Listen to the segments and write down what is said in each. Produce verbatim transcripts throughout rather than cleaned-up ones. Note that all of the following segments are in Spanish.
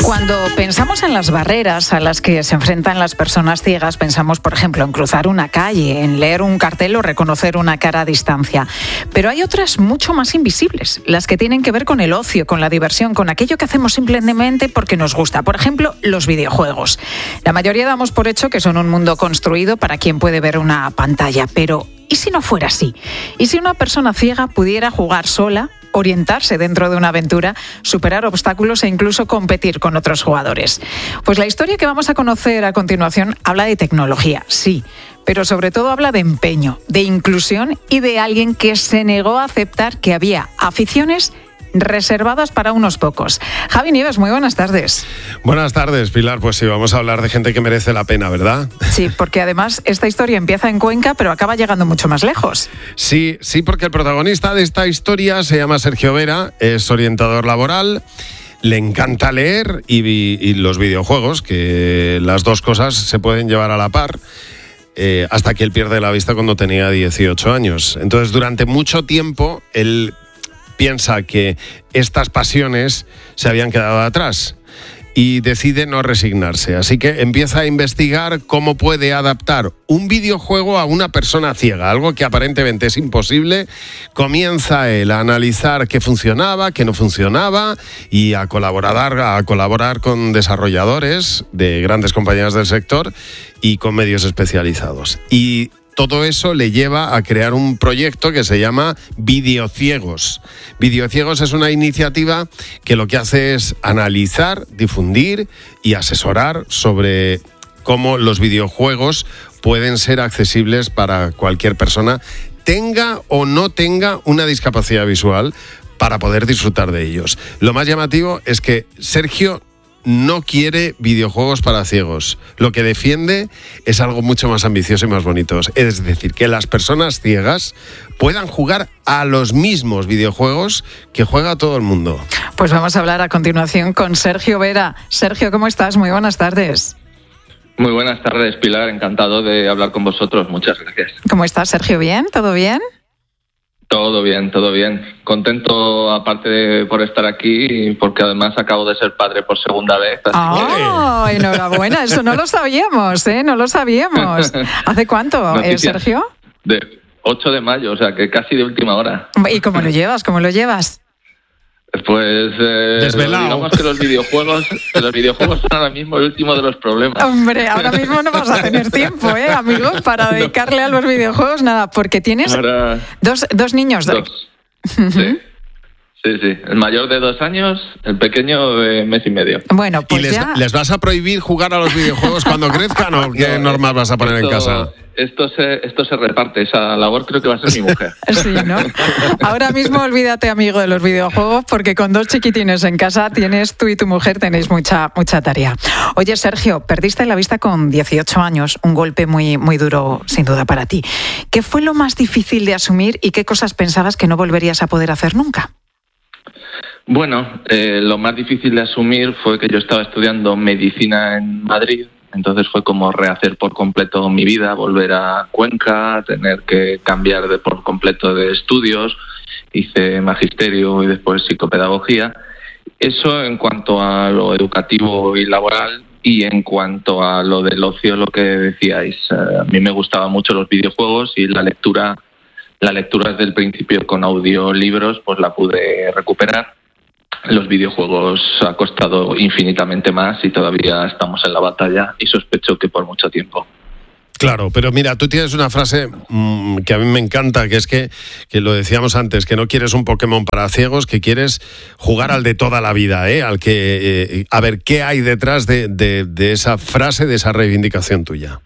Cuando pensamos en las barreras a las que se enfrentan las personas ciegas, pensamos, por ejemplo, en cruzar una calle, en leer un cartel o reconocer una cara a distancia. Pero hay otras mucho más invisibles, las que tienen que ver con el ocio, con la diversión, con aquello que hacemos simplemente porque nos gusta. Por ejemplo, los videojuegos. La mayoría damos por hecho que son un mundo construido para quien puede ver una pantalla, pero ¿y si no fuera así? ¿Y si una persona ciega pudiera jugar sola, orientarse dentro de una aventura, superar obstáculos e incluso competir con otros jugadores? Pues la historia que vamos a conocer a continuación habla de tecnología, sí, pero sobre todo habla de empeño, de inclusión y de alguien que se negó a aceptar que había aficiones reservadas para unos pocos. Javi Nieves, muy buenas tardes. Buenas tardes, Pilar. Pues sí, vamos a hablar de gente que merece la pena, ¿verdad? Sí, porque además esta historia empieza en Cuenca, pero acaba llegando mucho más lejos. Sí, sí, porque el protagonista de esta historia se llama Sergio Vera, es orientador laboral, le encanta leer y, y los videojuegos, que las dos cosas se pueden llevar a la par. Eh, hasta que él pierde la vista cuando tenía dieciocho años. Entonces, durante mucho tiempo, él piensa que estas pasiones se habían quedado atrás y decide no resignarse. Así que empieza a investigar cómo puede adaptar un videojuego a una persona ciega, algo que aparentemente es imposible. Comienza él a analizar qué funcionaba, qué no funcionaba y a colaborar, a colaborar con desarrolladores de grandes compañías del sector y con medios especializados. Y todo eso le lleva a crear un proyecto que se llama Videociegos. Videociegos es una iniciativa que lo que hace es analizar, difundir y asesorar sobre cómo los videojuegos pueden ser accesibles para cualquier persona, tenga o no tenga una discapacidad visual, para poder disfrutar de ellos. Lo más llamativo es que Sergio no quiere videojuegos para ciegos. Lo que defiende es algo mucho más ambicioso y más bonito. Es decir, que las personas ciegas puedan jugar a los mismos videojuegos que juega todo el mundo. Pues vamos a hablar a continuación con Sergio Vera. Sergio, ¿cómo estás? Muy buenas tardes. Muy buenas tardes, Pilar. Encantado de hablar con vosotros. Muchas gracias. ¿Cómo estás, Sergio? ¿Bien? ¿Todo bien? Todo bien, todo bien. Contento, aparte de por estar aquí, porque además acabo de ser padre por segunda vez. ¡Oh, que... enhorabuena! Eso no lo sabíamos, ¿eh? No lo sabíamos. ¿Hace cuánto, eh, Sergio? De ocho de mayo, o sea, que casi de última hora. ¿Y cómo lo llevas? ¿Cómo lo llevas? Pues eh, Desvelado. Digamos que los videojuegos, que los videojuegos son ahora mismo el último de los problemas. Hombre, ahora mismo no vas a tener tiempo, ¿eh, amigo? Para dedicarle a los videojuegos, nada, porque tienes ahora, dos, dos niños. Dos. Sí. Sí, sí. El mayor de dos años, el pequeño de mes y medio. Bueno, pues ¿Y les, ya... les vas a prohibir jugar a los videojuegos cuando crezcan o qué no, normas vas a poner esto, en casa? Esto se, esto se reparte, esa labor creo que va a ser mi mujer. Sí, ¿no? Ahora mismo olvídate, amigo, de los videojuegos, porque con dos chiquitines en casa tienes tú y tu mujer tenéis mucha mucha tarea. Oye, Sergio, perdiste la vista con dieciocho años, un golpe muy, muy duro, sin duda, para ti. ¿Qué fue lo más difícil de asumir y qué cosas pensabas que no volverías a poder hacer nunca? Bueno, eh, lo más difícil de asumir fue que yo estaba estudiando medicina en Madrid, entonces fue como rehacer por completo mi vida, volver a Cuenca, tener que cambiar de por completo de estudios, hice magisterio y después psicopedagogía. Eso en cuanto a lo educativo y laboral, y en cuanto a lo del ocio, lo que decíais, eh, a mí me gustaban mucho los videojuegos y la lectura, la lectura desde el principio con audiolibros, pues la pude recuperar. Los videojuegos ha costado infinitamente más y todavía estamos en la batalla y sospecho que por mucho tiempo. Claro, pero mira, tú tienes una frase mmm, que a mí me encanta, que es que, que lo decíamos antes, que no quieres un Pokémon para ciegos, que quieres jugar al de toda la vida, ¿eh? Al que, eh, a ver, ¿qué hay detrás de, de, de esa frase, de esa reivindicación tuya?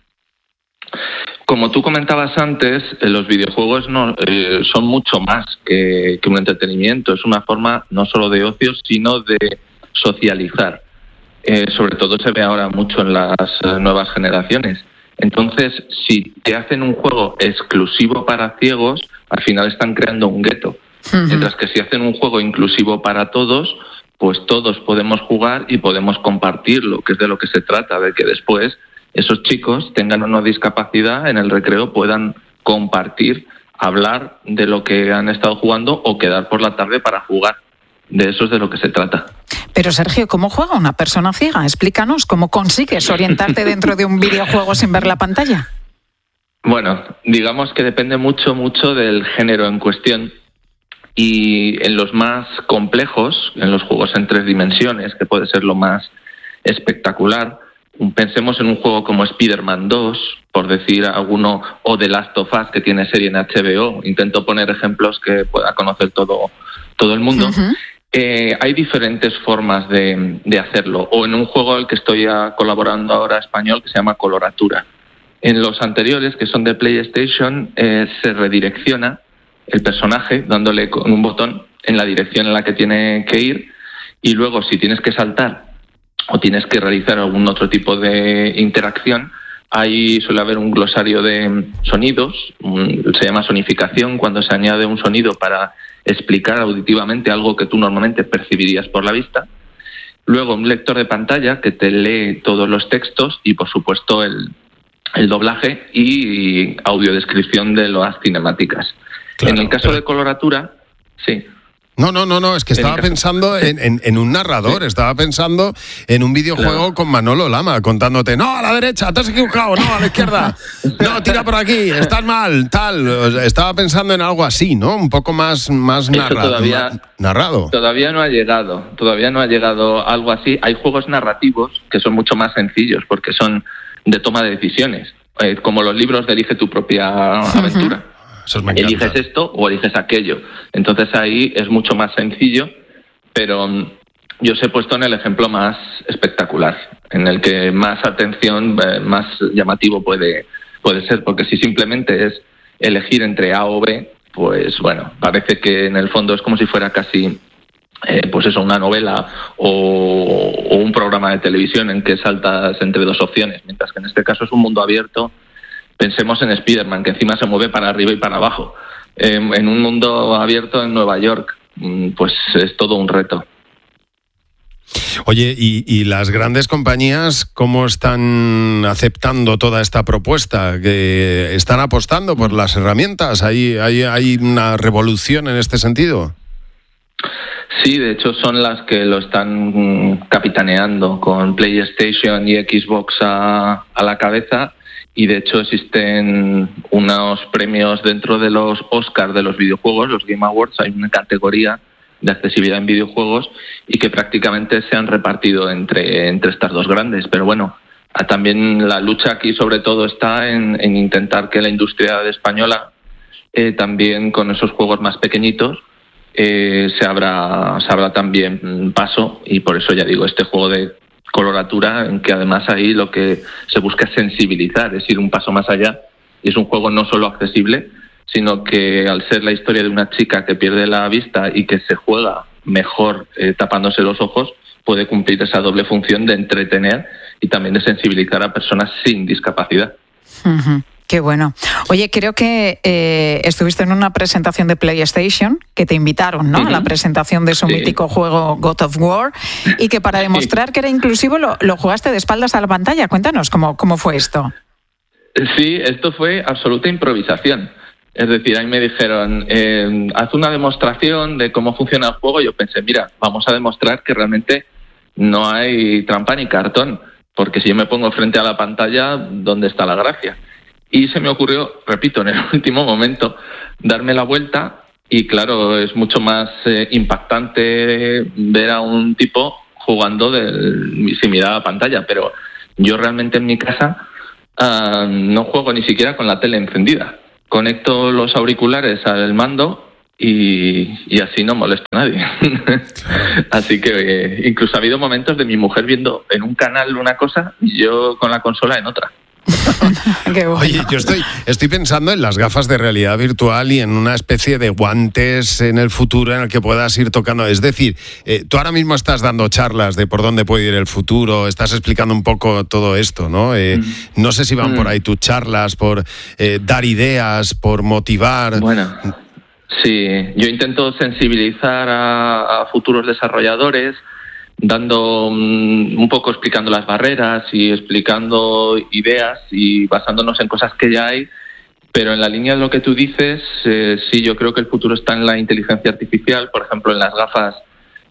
Como tú comentabas antes, eh, los videojuegos no, eh, son mucho más que, que un entretenimiento. Es una forma no solo de ocio, sino de socializar. Eh, sobre todo se ve ahora mucho en las eh, nuevas generaciones. Entonces, si te hacen un juego exclusivo para ciegos, al final están creando un gueto. Uh-huh. Mientras que si hacen un juego inclusivo para todos, pues todos podemos jugar y podemos compartirlo, que es de lo que se trata, de que después esos chicos tengan una discapacidad en el recreo, puedan compartir, hablar de lo que han estado jugando o quedar por la tarde para jugar. De eso es de lo que se trata. Pero Sergio, ¿cómo juega una persona ciega? Explícanos, ¿cómo consigues orientarte dentro de un videojuego sin ver la pantalla? Bueno, digamos que depende mucho, mucho del género en cuestión. Y en los más complejos, en los juegos en tres dimensiones, que puede ser lo más espectacular, pensemos en un juego como Spider-Man dos, por decir alguno, o The Last of Us, que tiene serie en H B O. Intento poner ejemplos que pueda conocer todo, todo el mundo. Uh-huh. Eh, hay diferentes formas de, de hacerlo. O en un juego al que estoy colaborando ahora español, que se llama Coloratura. En los anteriores, que son de PlayStation, eh, se redirecciona el personaje dándole con un botón en la dirección en la que tiene que ir, y luego si tienes que saltar o tienes que realizar algún otro tipo de interacción, ahí suele haber un glosario de sonidos, un, se llama sonificación, cuando se añade un sonido para explicar auditivamente algo que tú normalmente percibirías por la vista. Luego un lector de pantalla que te lee todos los textos y por supuesto el, el doblaje y audiodescripción de las cinemáticas. Claro, en el caso pero... de coloratura, sí. No, no, no, no, es que estaba pensando en, en, en un narrador, ¿sí? Estaba pensando en un videojuego claro. con Manolo Lama, contándote, no, a la derecha, te has equivocado, no, a la izquierda, no, tira por aquí, estás mal, tal. Estaba pensando en algo así, ¿no? Un poco más, más narrado, todavía, narrado. Todavía no ha llegado, todavía no ha llegado algo así. Hay juegos narrativos que son mucho más sencillos porque son de toma de decisiones, eh, como los libros de Elige tu propia aventura. Uh-huh. Eliges esto o eliges aquello. Entonces ahí es mucho más sencillo, pero yo os he puesto en el ejemplo más espectacular, en el que más atención, más llamativo puede, puede ser, porque si simplemente es elegir entre A o B, pues bueno, parece que en el fondo es como si fuera casi eh, pues eso, una novela o, o un programa de televisión en que saltas entre dos opciones, mientras que en este caso es un mundo abierto. Pensemos en Spider-Man, que encima se mueve para arriba y para abajo. Eh, en un mundo abierto en Nueva York, pues es todo un reto. Oye, ¿y, y las grandes compañías cómo están aceptando toda esta propuesta? ¿Que están apostando por las herramientas? ¿Hay, hay, hay una revolución en este sentido? Sí, de hecho son las que lo están capitaneando, con PlayStation y Xbox a, a la cabeza. Y de hecho existen unos premios dentro de los Oscars de los videojuegos, los Game Awards, hay una categoría de accesibilidad en videojuegos y que prácticamente se han repartido entre, entre estas dos grandes. Pero bueno, también la lucha aquí sobre todo está en, en intentar que la industria española eh, también con esos juegos más pequeñitos eh, se abra, se abra también paso, y por eso ya digo, este juego de Coloratura, en que además ahí lo que se busca es sensibilizar, es ir un paso más allá, y es un juego no solo accesible, sino que al ser la historia de una chica que pierde la vista y que se juega mejor eh, tapándose los ojos, puede cumplir esa doble función de entretener y también de sensibilizar a personas sin discapacidad. Uh-huh. Qué bueno. Oye, creo que eh, estuviste en una presentación de PlayStation, que te invitaron, ¿no? Uh-huh. A la presentación de su sí. mítico juego God of War, y que para demostrar sí. que era inclusivo lo, lo jugaste de espaldas a la pantalla. Cuéntanos, ¿cómo, cómo fue esto? Sí, esto fue absoluta improvisación. Es decir, ahí me dijeron, eh, haz una demostración de cómo funciona el juego. Yo pensé, mira, vamos a demostrar que realmente no hay trampa ni cartón, porque si yo me pongo frente a la pantalla, ¿dónde está la gracia? Y se me ocurrió, repito, en el último momento, darme la vuelta, y claro, es mucho más eh, impactante ver a un tipo jugando de, sin mirar a la pantalla, pero yo realmente en mi casa uh, no juego ni siquiera con la tele encendida. Conecto los auriculares al mando y, y así no molesto a nadie. Así que eh, incluso ha habido momentos de mi mujer viendo en un canal una cosa y yo con la consola en otra. Qué bueno. Oye, yo estoy, estoy pensando en las gafas de realidad virtual y en una especie de guantes en el futuro en el que puedas ir tocando. Es decir, eh, tú ahora mismo estás dando charlas de por dónde puede ir el futuro, estás explicando un poco todo esto, ¿no? Eh, mm. No sé si van mm. por ahí tus charlas, por eh, dar ideas, por motivar. Bueno, sí, yo intento sensibilizar a, a futuros desarrolladores, dando um, un poco explicando las barreras y explicando ideas y basándonos en cosas que ya hay, pero en la línea de lo que tú dices, eh, sí, yo creo que el futuro está en la inteligencia artificial, por ejemplo, en las gafas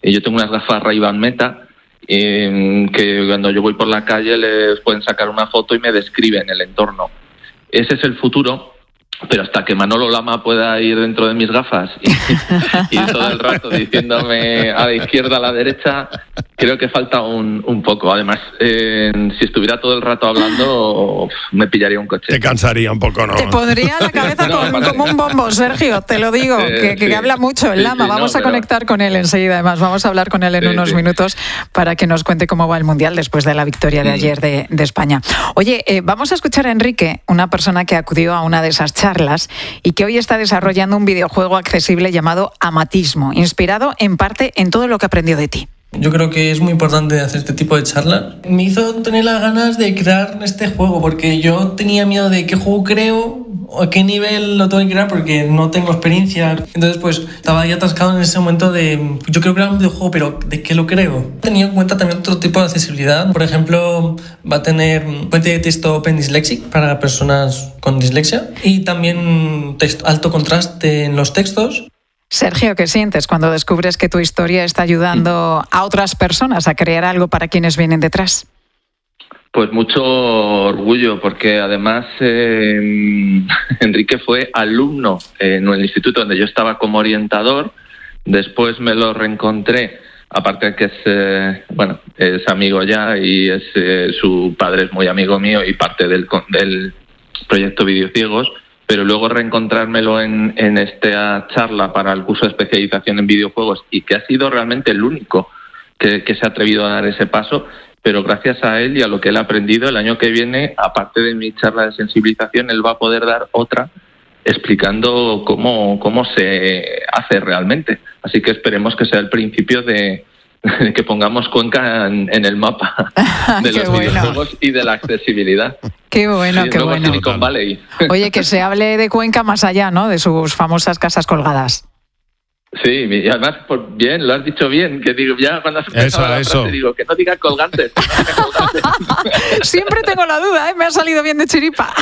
Y yo tengo unas gafas Ray-Ban Meta eh, que cuando yo voy por la calle les pueden sacar una foto y me describen el entorno. Ese es el futuro, pero hasta que Manolo Lama pueda ir dentro de mis gafas y, y todo el rato diciéndome a la izquierda, a la derecha, creo que falta un, un poco. Además, eh, si estuviera todo el rato hablando, me pillaría un coche. Te cansaría un poco, ¿no? Te pondría la cabeza No, con, para- como un bombo, Sergio, te lo digo, Eh, que, que sí. habla mucho el Sí, Lama. sí, Vamos no, a pero- conectar con él enseguida, además. Vamos a hablar con él en Sí, unos sí. minutos para que nos cuente cómo va el Mundial después de la victoria de ayer de, de España. Oye, eh, vamos a escuchar a Enrique, una persona que acudió a una de esas charlas y que hoy está desarrollando un videojuego accesible llamado Amatismo, inspirado en parte en todo lo que aprendió de ti. Yo creo que es muy importante hacer este tipo de charlas. Me hizo tener las ganas de crear este juego, porque yo tenía miedo de qué juego creo o a qué nivel lo tengo que crear, porque no tengo experiencia. Entonces, pues, estaba ahí atascado en ese momento de, yo quiero crear un videojuego, pero ¿de qué lo creo? He tenido en cuenta también otro tipo de accesibilidad. Por ejemplo, va a tener fuente de texto Open Dyslexic para personas con dislexia y también texto, alto contraste en los textos. Sergio, ¿qué sientes cuando descubres que tu historia está ayudando a otras personas a crear algo para quienes vienen detrás? Pues mucho orgullo, porque además eh, Enrique fue alumno en el instituto donde yo estaba como orientador. Después me lo reencontré, aparte de que es, eh, bueno, es amigo ya y es eh, su padre es muy amigo mío y parte del, del proyecto Videociegos. Pero luego reencontrármelo en, en esta charla para el curso de especialización en videojuegos y que ha sido realmente el único que, que se ha atrevido a dar ese paso, pero gracias a él y a lo que él ha aprendido, el año que viene, aparte de mi charla de sensibilización, él va a poder dar otra explicando cómo, cómo se hace realmente. Así que esperemos que sea el principio de, de que pongamos Cuenca en, en el mapa de Qué los bueno. videojuegos y de la accesibilidad. Qué bueno, Sí, qué luego bueno. Silicon Valley. Oye, que se hable de Cuenca más allá, ¿no? De sus famosas casas colgadas. Sí, y además, por bien, lo has dicho bien, que digo, ya cuando has empezado Eso, la eso. frase, digo, que no diga colgantes. que no diga colgantes. Siempre tengo la duda, ¿eh? Me ha salido bien de chiripa.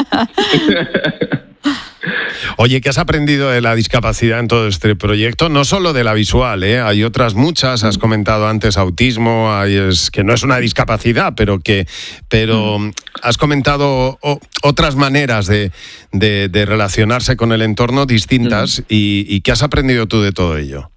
Oye, ¿qué has aprendido de la discapacidad en todo este proyecto? No solo de la visual, ¿eh? Hay otras muchas. Has comentado antes autismo, hay es, que no es una discapacidad, pero que pero has comentado o, otras maneras de, de, de relacionarse con el entorno distintas. y, ¿Y qué has aprendido tú de todo ello?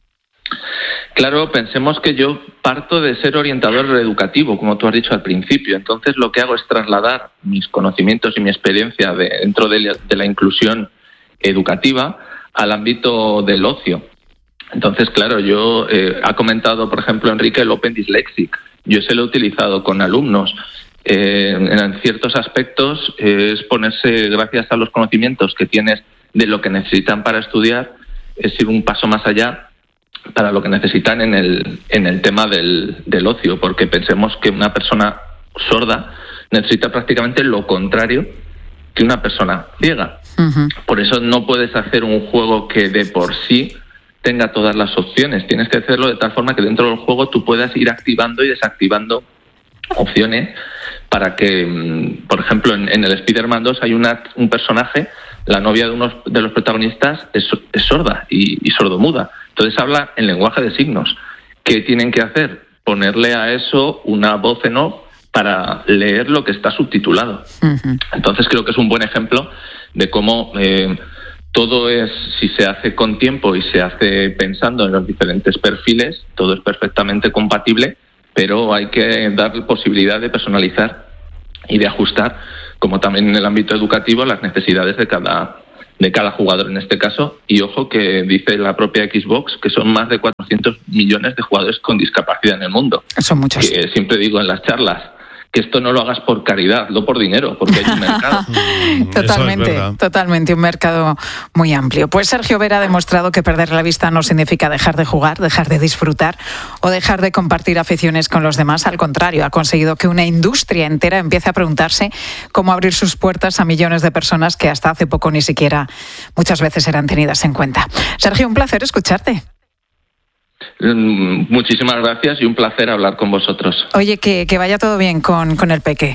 Claro, pensemos que yo parto de ser orientador educativo, como tú has dicho al principio. Entonces, lo que hago es trasladar mis conocimientos y mi experiencia de, dentro de la, de la inclusión educativa al ámbito del ocio. Entonces, claro, yo eh, ha comentado, por ejemplo, Enrique, el Open Dyslexic. Yo se lo he utilizado con alumnos. Eh, en ciertos aspectos eh, es ponerse, gracias a los conocimientos que tienes de lo que necesitan para estudiar, es ir un paso más allá para lo que necesitan en el, en el tema del, del ocio, porque pensemos que una persona sorda necesita prácticamente lo contrario que una persona ciega. Uh-huh. Por eso no puedes hacer un juego que de por sí tenga todas las opciones. Tienes que hacerlo de tal forma que dentro del juego tú puedas ir activando y desactivando opciones para que, por ejemplo, en, en el Spider-Man dos hay una, un personaje, la novia de uno de los protagonistas es, es sorda y, y sordomuda. Entonces habla en lenguaje de signos. ¿Qué tienen que hacer? Ponerle a eso una voz en off para leer lo que está subtitulado. Uh-huh. Entonces creo que es un buen ejemplo de cómo eh, todo es, si se hace con tiempo y se hace pensando en los diferentes perfiles, todo es perfectamente compatible, pero hay que dar posibilidad de personalizar y de ajustar, como también en el ámbito educativo, las necesidades de cada de cada jugador en este caso. Y ojo que dice la propia Xbox que son más de cuatrocientos millones de jugadores con discapacidad en el mundo. Son muchos. Que siempre digo en las charlas que esto no lo hagas por caridad, no por dinero, porque hay un mercado. Totalmente, totalmente, un mercado muy amplio. Pues Sergio Vera ha demostrado que perder la vista no significa dejar de jugar, dejar de disfrutar o dejar de compartir aficiones con los demás. Al contrario, ha conseguido que una industria entera empiece a preguntarse cómo abrir sus puertas a millones de personas que hasta hace poco ni siquiera muchas veces eran tenidas en cuenta. Sergio, un placer escucharte. Muchísimas gracias y un placer hablar con vosotros. Oye, que, que vaya todo bien con, con el peque.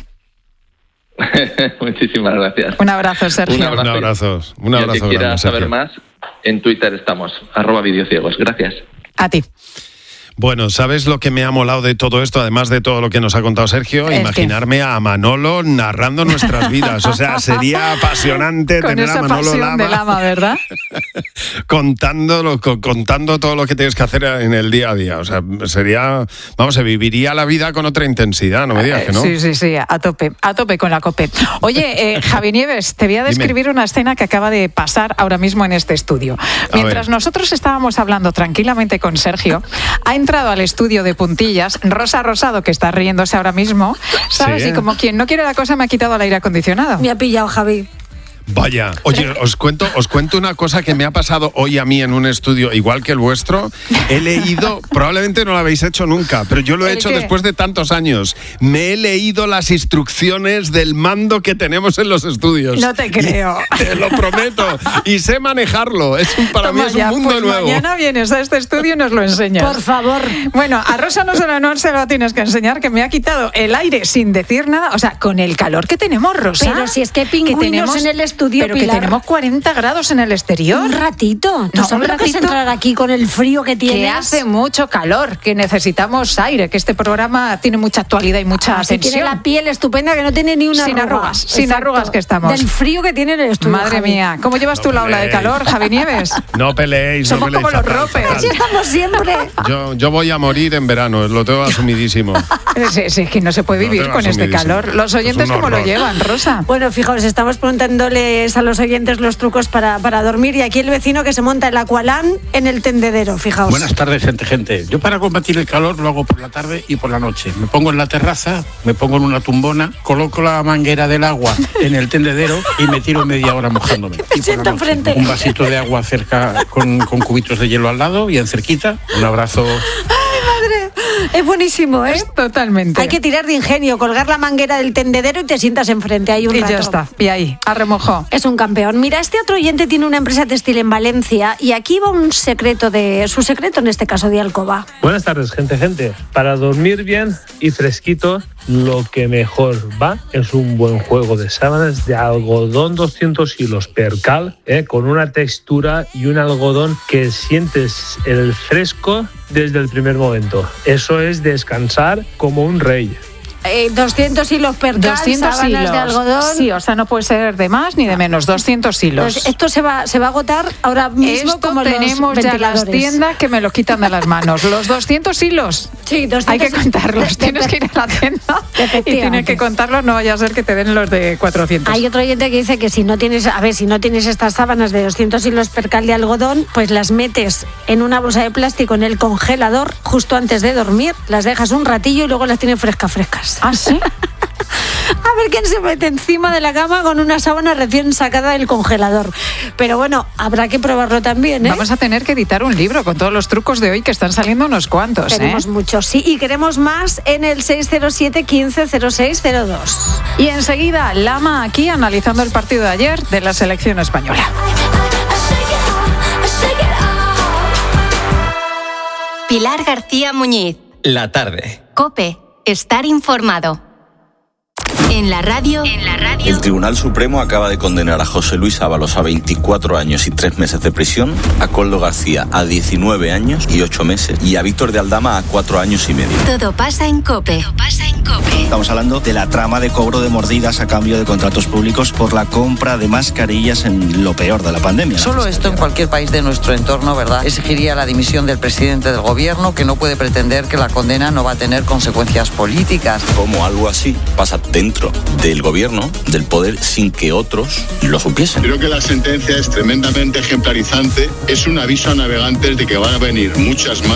Muchísimas gracias. Un abrazo, Sergio. Un abrazo. Un abrazo. Un abrazo y el que quiera grande, saber Sergio. más, en Twitter estamos, arroba videociegos. Gracias. A ti. Bueno, ¿sabes lo que me ha molado de todo esto? Además de todo lo que nos ha contado Sergio, ¿El imaginarme qué? a Manolo narrando nuestras vidas. O sea, sería apasionante Con tener esa a Manolo pasión Lama, de Lama, ¿verdad? contando, lo, contando todo lo que tienes que hacer en el día a día. O sea, sería, vamos, se viviría la vida con otra intensidad, no me digas que no. Sí, sí, sí, a tope, a tope con la COPE. Oye, eh, Javi Nieves, te voy a describir Dime. una escena que acaba de pasar ahora mismo en este estudio. Mientras nosotros estábamos hablando tranquilamente con Sergio, ha entrado al estudio de puntillas Rosa Rosado, que está riéndose ahora mismo, ¿sabes? Sí, ¿eh? Y como quien no quiere la cosa, me ha quitado el aire acondicionado. Me ha pillado, Javi. Vaya, oye, os cuento, os cuento una cosa que me ha pasado hoy a mí en un estudio, igual que el vuestro. He leído, probablemente no lo habéis hecho nunca, pero yo lo he hecho qué? después de tantos años. Me he leído las instrucciones del mando que tenemos en los estudios. No te creo. Y te lo prometo. Y sé manejarlo. Es un, para Toma mí es un ya, mundo pues nuevo. Mañana vienes a este estudio y nos lo enseñas. Por favor. Bueno, a Rosa no solo no se lo tienes que enseñar, que me ha quitado el aire sin decir nada. O sea, con el calor que tenemos, Rosa. Pero si es que hay pingüinos que tenemos, en el estudio, pero Pilar. Que tenemos cuarenta grados en el exterior. Un ratito. ¿Tú no, sabes lo que es entrar aquí con el frío que tienes? Que hace mucho calor, que necesitamos aire, que este programa tiene mucha actualidad y mucha Así tensión. Tiene la piel estupenda, que no tiene ni una sin arruga. arrugas. Sin Exacto. arrugas que estamos. Del frío que tiene en el estudio. Madre Javi. mía, ¿cómo llevas no tú peleéis. la ola de calor, Javi Nieves? No peleéis, Somos no peleéis. como los ropes. Así estamos siempre. Yo, yo voy a morir en verano, lo tengo asumidísimo. Sí, sí, es que no se puede vivir con este calor. Los oyentes, ¿cómo lo llevan, Rosa? Bueno, fijaos, estamos preguntándoles a los oyentes los trucos para, para dormir, y aquí el vecino que se monta el Aqualand en el tendedero, fijaos. Buenas tardes, gente, gente. Yo para combatir el calor lo hago por la tarde y por la noche. Me pongo en la terraza, me pongo en una tumbona, coloco la manguera del agua en el tendedero y me tiro media hora mojándome. Me siento enfrente. Un vasito de agua cerca con, con cubitos de hielo al lado y en cerquita. Un abrazo. Es buenísimo, ¿eh? Es totalmente. Hay que tirar de ingenio, colgar la manguera del tendedero y te sientas enfrente. Hay un y rato. ya está. Y ahí, a remojo. Es un campeón. Mira, este otro oyente tiene una empresa textil en Valencia y aquí va un secreto de... Su secreto, en este caso, de alcoba. Buenas tardes, gente, gente. Para dormir bien y fresquito, lo que mejor va es un buen juego de sábanas de algodón doscientos hilos percal, ¿eh? Con una textura y un algodón que sientes el fresco desde el primer momento. Eso es descansar como un rey. Eh, doscientos hilos percal, doscientos sábanas hilos. de algodón. Sí, o sea, no puede ser de más ni de menos, doscientos hilos. Pues esto se va, se va a agotar ahora mismo. Esto como tenemos los ya las tiendas que me lo quitan de las manos. Los doscientos hilos. Sí, doscientos. Hay que contarlos. De, Tienes de, que ir a la tienda y tienes que contarlos, no vaya a ser que te den los de cuatrocientos. Hay otro oyente que dice que si no tienes, a ver, si no tienes estas sábanas de doscientos hilos percal de algodón, pues las metes en una bolsa de plástico en el congelador justo antes de dormir, las dejas un ratillo y luego las tienes frescas, frescas. ¿Ah, sí? A ver quién se mete encima de la cama con una sábana recién sacada del congelador. Pero bueno, habrá que probarlo también, ¿eh? Vamos a tener que editar un libro con todos los trucos de hoy, que están saliendo unos cuantos. Tenemos ¿eh? muchos, sí, y queremos más en el seis cero siete, quince cero seis cero dos. Y enseguida, Lama aquí analizando el partido de ayer de la selección española. Pilar García Muñiz. La tarde. COPE. Estar informado. En la radio, en la radio. El Tribunal Supremo acaba de condenar a José Luis Ábalos a veinticuatro años y tres meses de prisión, a Koldo García a diecinueve años y ocho meses y a Víctor de Aldama a cuatro años y medio. Todo pasa en COPE. Todo pasa en COPE. Estamos hablando de la trama de cobro de mordidas a cambio de contratos públicos por la compra de mascarillas en lo peor de la pandemia. Solo esto en cualquier país de nuestro entorno, ¿verdad?, exigiría la dimisión del presidente del gobierno, que no puede pretender que la condena no va a tener consecuencias políticas. Como algo así pasa dentro del gobierno, del poder, sin que otros lo supiesen. Creo que la sentencia es tremendamente ejemplarizante. Es un aviso a navegantes de que van a venir muchas más.